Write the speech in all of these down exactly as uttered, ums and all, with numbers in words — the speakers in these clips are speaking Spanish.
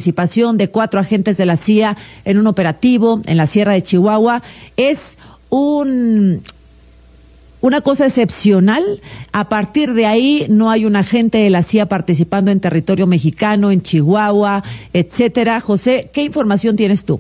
participación de cuatro agentes de la C I A en un operativo en la Sierra de Chihuahua es un... una cosa excepcional. A partir de ahí no hay un agente de la C I A participando en territorio mexicano, en Chihuahua, etcétera. José, ¿qué información tienes tú?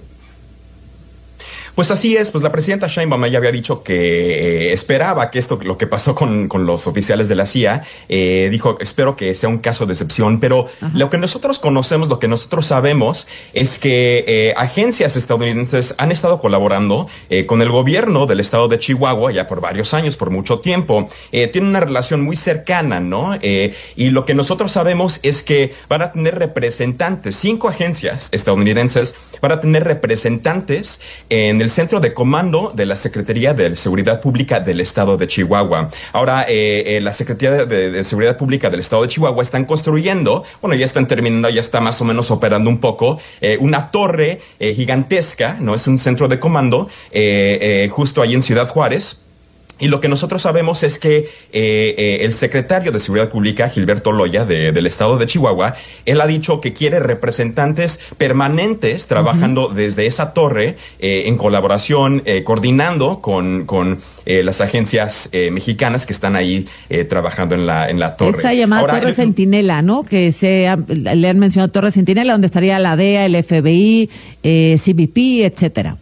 Pues así es, pues la presidenta Sheinbaum ya había dicho que eh, esperaba que esto, lo que pasó con, con los oficiales de la C I A, eh, dijo, espero que sea un caso de excepción, pero Ajá. lo que nosotros conocemos, lo que nosotros sabemos es que eh, agencias estadounidenses han estado colaborando eh, con el gobierno del estado de Chihuahua ya por varios años, por mucho tiempo. Eh, tienen una relación muy cercana, ¿no? Eh, y lo que nosotros sabemos es que van a tener representantes, cinco agencias estadounidenses van a tener representantes en el el Centro de Comando de la Secretaría de Seguridad Pública del Estado de Chihuahua. Ahora, eh, eh, la Secretaría de, de Seguridad Pública del Estado de Chihuahua están construyendo, bueno, ya están terminando, ya está más o menos operando un poco, eh, una torre eh, gigantesca, ¿no? Es un centro de comando eh, eh, justo ahí en Ciudad Juárez. Y lo que nosotros sabemos es que eh, eh, el secretario de Seguridad Pública, Gilberto Loya, de, del estado de Chihuahua, él ha dicho que quiere representantes permanentes trabajando uh-huh. desde esa torre eh, en colaboración, eh, coordinando con, con eh, las agencias eh, mexicanas que están ahí eh, trabajando en la, en la torre. Esa llamada Ahora, Torre el, Centinela, ¿no? Que se ha, le han mencionado Torre Centinela, donde estaría la D E A, el F B I, eh, C B P, etcétera.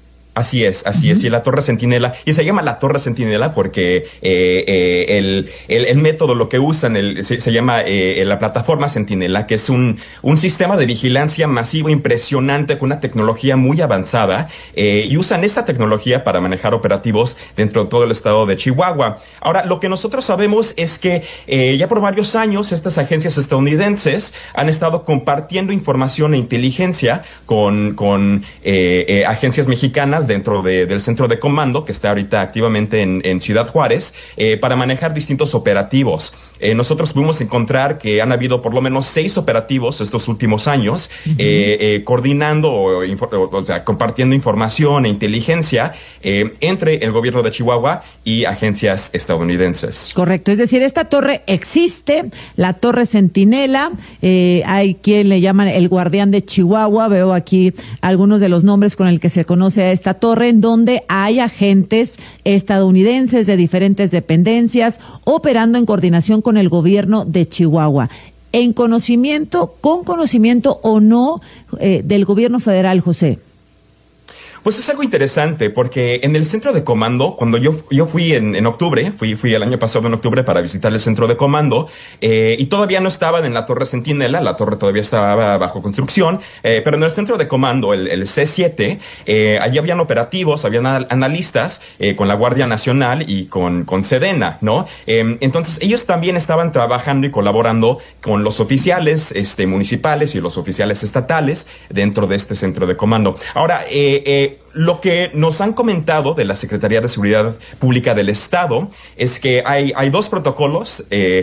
Así es, así uh-huh. es, y la Torre Centinela, y se llama la Torre Centinela porque eh, eh, el, el, el método, lo que usan, el, se, se llama eh, la plataforma Centinela, que es un, un sistema de vigilancia masivo impresionante con una tecnología muy avanzada, eh, y usan esta tecnología para manejar operativos dentro de todo el estado de Chihuahua. Ahora, lo que nosotros sabemos es que eh, ya por varios años estas agencias estadounidenses han estado compartiendo información e inteligencia con, con eh, eh, agencias mexicanas dentro de, del centro de comando que está ahorita activamente en, en Ciudad Juárez eh, para manejar distintos operativos. Eh, nosotros pudimos encontrar que han habido por lo menos seis operativos estos últimos años uh-huh. eh, eh, coordinando o, o, o sea, compartiendo información e inteligencia eh, entre el gobierno de Chihuahua y agencias estadounidenses. Correcto, es decir, esta torre existe, la Torre Centinela, eh, hay quien le llaman el guardián de Chihuahua, veo aquí algunos de los nombres con el que se conoce a esta torre, en donde hay agentes estadounidenses de diferentes dependencias operando en coordinación con el gobierno de Chihuahua. En conocimiento, con conocimiento o no eh, del gobierno federal, José. Pues es algo interesante porque en el centro de comando, cuando yo, yo fui en, en octubre, fui, fui el año pasado en octubre para visitar el centro de comando, eh, y todavía no estaban en la Torre Centinela, la torre todavía estaba bajo construcción, eh, pero en el centro de comando, el, el C siete, eh, allí habían operativos, habían analistas eh, con la Guardia Nacional y con, con Sedena, ¿no? Eh, entonces ellos también estaban trabajando y colaborando con los oficiales este, municipales y los oficiales estatales dentro de este centro de comando. Ahora, eh, eh, lo que nos han comentado de la Secretaría de Seguridad Pública del Estado es que hay, hay dos protocolos eh,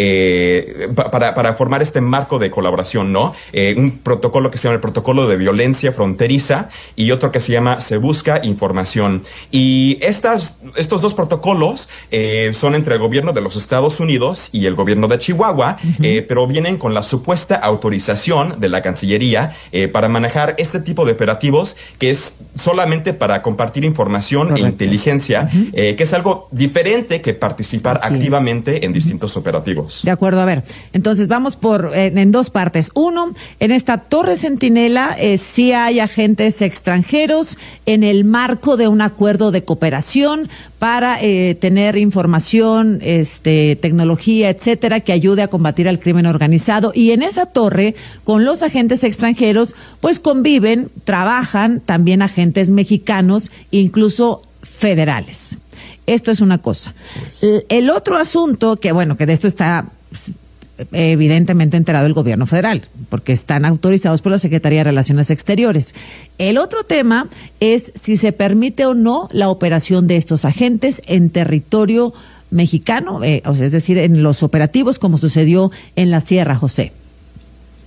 eh, para, para formar este marco de colaboración, ¿no? Eh, un protocolo que se llama el Protocolo de Violencia Fronteriza y otro que se llama Se Busca Información. Y estas, estos dos protocolos eh, son entre el gobierno de los Estados Unidos y el gobierno de Chihuahua, uh-huh. eh, pero vienen con la supuesta autorización de la Cancillería eh, para manejar este tipo de operativos que es solamente para compartir información Correcto. E inteligencia, uh-huh. eh, que es algo diferente que participar Así activamente es. En distintos uh-huh. operativos. De acuerdo, a ver, entonces vamos por eh, en dos partes. Uno, en esta Torre Centinela eh, sí hay agentes extranjeros en el marco de un acuerdo de cooperación para eh, tener información, este, tecnología, etcétera, que ayude a combatir al crimen organizado. Y en esa torre, con los agentes extranjeros, pues conviven, trabajan también agentes mexicanos, incluso federales. Esto es una cosa. El, el otro asunto, que bueno, que de esto está pues, evidentemente enterado el gobierno federal, porque están autorizados por la Secretaría de Relaciones Exteriores. El otro tema es si se permite o no la operación de estos agentes en territorio mexicano, eh, o sea, es decir, en los operativos como sucedió en la Sierra, José.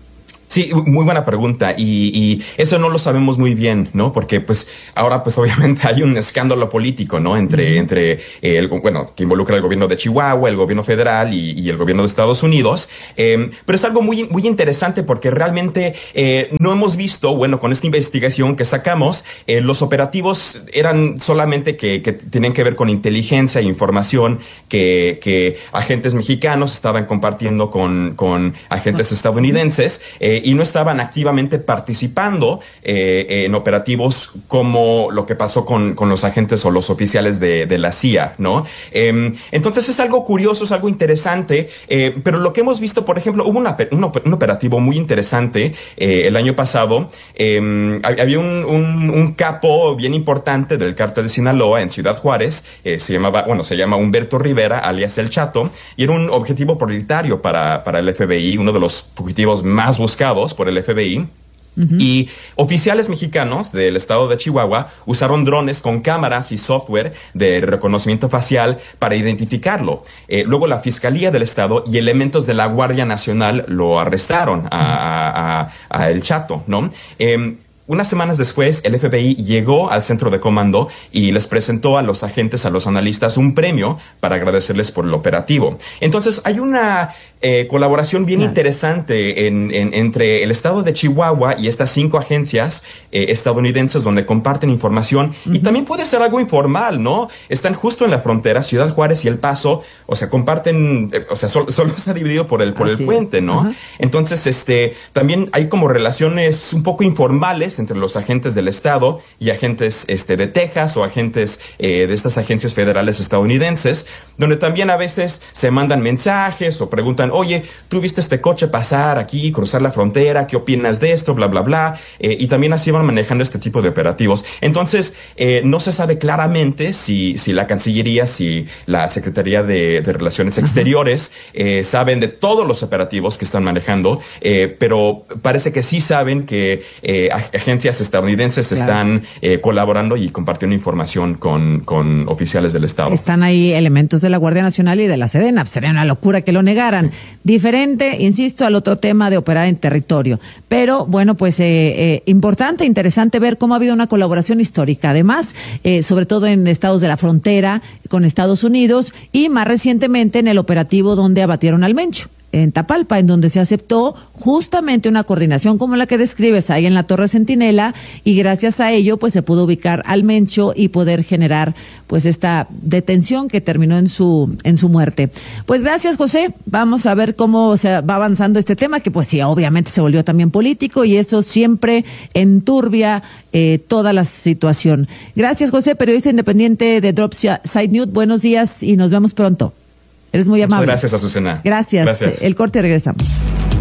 Sí, muy buena pregunta y, y eso no lo sabemos muy bien, ¿no? Porque pues ahora pues obviamente hay un escándalo político, ¿no? Entre, uh-huh. entre el, bueno, que involucra el gobierno de Chihuahua, el gobierno federal y, y el gobierno de Estados Unidos. Eh, pero es algo muy, muy interesante porque realmente eh, no hemos visto, bueno, con esta investigación que sacamos, eh, los operativos eran solamente que, que tenían que ver con inteligencia e información que, que agentes mexicanos estaban compartiendo con, con agentes estadounidenses. Eh, y no estaban activamente participando eh, en operativos como lo que pasó con, con los agentes o los oficiales de, de la C I A, ¿no? Eh, entonces es algo curioso, es algo interesante, eh, pero lo que hemos visto, por ejemplo, hubo una, un, un operativo muy interesante eh, el año pasado. Eh, había un, un, un capo bien importante del cártel de Sinaloa en Ciudad Juárez, eh, se llamaba, bueno, se llama Humberto Rivera, alias El Chato, y era un objetivo prioritario para, para el F B I, uno de los fugitivos más buscados por el F B I. Uh-huh. Y oficiales mexicanos del estado de Chihuahua usaron drones con cámaras y software de reconocimiento facial para identificarlo. Eh, luego la Fiscalía del Estado y elementos de la Guardia Nacional lo arrestaron a, a, a, a El Chato, ¿no? Eh, Unas semanas después, el F B I llegó al centro de comando y les presentó a los agentes, a los analistas, un premio para agradecerles por el operativo. Entonces, hay una eh, colaboración bien claro. interesante en, en, entre el estado de Chihuahua y estas cinco agencias eh, estadounidenses donde comparten información. Uh-huh. Y también puede ser algo informal, ¿no? Están justo en la frontera, Ciudad Juárez y El Paso, o sea, comparten, eh, o sea, solo, solo está dividido por el, por el puente, ¿no? Uh-huh. Entonces, este, también hay como relaciones un poco informales entre los agentes del estado y agentes este, de Texas o agentes eh, de estas agencias federales estadounidenses, donde también a veces se mandan mensajes o preguntan, oye, ¿tú viste este coche pasar aquí, cruzar la frontera? ¿Qué opinas de esto? Bla, bla, bla. Eh, y también así van manejando este tipo de operativos. Entonces, eh, no se sabe claramente si, si la Cancillería, si la Secretaría de, de Relaciones Exteriores eh, saben de todos los operativos que están manejando, eh, pero parece que sí saben que eh, agencias estadounidenses claro. están eh, colaborando y compartiendo información con, con oficiales del Estado. Están ahí elementos de la Guardia Nacional y de la Sedena. Sería una locura que lo negaran. Diferente, insisto, al otro tema de operar en territorio. Pero, bueno, pues eh, eh, importante, interesante ver cómo ha habido una colaboración histórica. Además, eh, sobre todo en estados de la frontera con Estados Unidos y más recientemente en el operativo donde abatieron al Mencho, en Tapalpa, en donde se aceptó justamente una coordinación como la que describes ahí en la Torre Centinela, y gracias a ello pues se pudo ubicar al Mencho y poder generar pues esta detención que terminó en su en su muerte. Pues gracias, José. Vamos a ver cómo se va avanzando este tema, que pues sí, obviamente se volvió también político y eso siempre enturbia eh, toda la situación. Gracias, José, periodista independiente de Dropside News. Buenos días y nos vemos pronto. Eres muy amable. Muchas gracias, Azucena. Gracias. Gracias. El corte, regresamos.